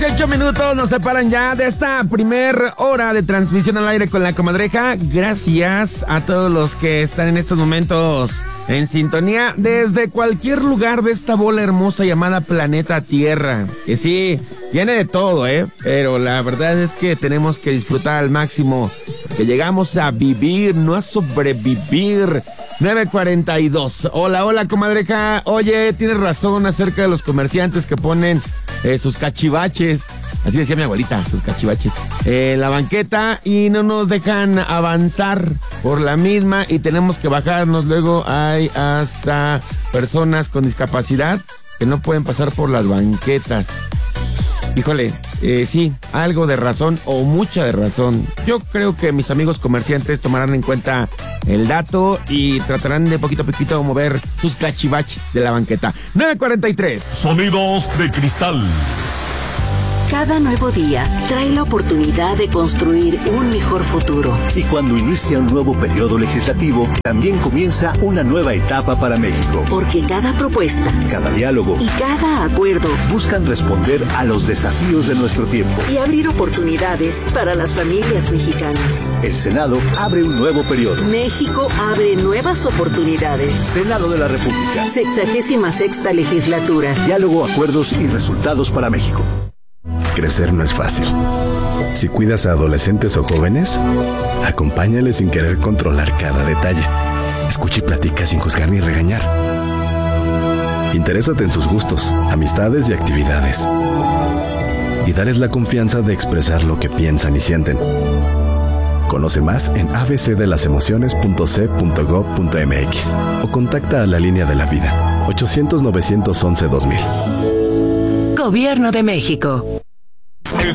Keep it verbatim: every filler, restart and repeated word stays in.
dieciocho minutos nos separan ya de esta primer hora de transmisión al aire con La Comadreja. Gracias a todos los que están en estos momentos en sintonía desde cualquier lugar de esta bola hermosa llamada Planeta Tierra. Que sí, viene de todo, ¿eh? Pero la verdad es que tenemos que disfrutar al máximo, que llegamos a vivir, no a sobrevivir. nueve cuarenta y dos. Hola, hola, comadreja. Oye, tienes razón acerca de los comerciantes que ponen eh, sus cachivaches. Así decía mi abuelita, sus cachivaches. En eh, la banqueta y no nos dejan avanzar por la misma y tenemos que bajarnos. Luego hay hasta personas con discapacidad que no pueden pasar por las banquetas. Híjole, eh, sí, algo de razón o mucha de razón. Yo creo que mis amigos comerciantes tomarán en cuenta el dato y tratarán de poquito a poquito mover sus cachivaches de la banqueta. nueve cuarenta y tres. Sonidos de cristal. Cada nuevo día trae la oportunidad de construir un mejor futuro. Y cuando inicia un nuevo periodo legislativo, también comienza una nueva etapa para México. Porque cada propuesta, cada diálogo y cada acuerdo buscan responder a los desafíos de nuestro tiempo y abrir oportunidades para las familias mexicanas. El Senado abre un nuevo periodo. México abre nuevas oportunidades. Senado de la República. Sexagésima sexta legislatura. Diálogo, acuerdos y resultados para México. Crecer no es fácil. Si cuidas a adolescentes o jóvenes, acompáñales sin querer controlar cada detalle. Escucha y platica sin juzgar ni regañar. Interésate en sus gustos, amistades y actividades. Y dales la confianza de expresar lo que piensan y sienten. Conoce más en a b c de las emociones punto c punto gob punto m x o contacta a la línea de la vida ochocientos, novecientos once, dos mil. Gobierno de México.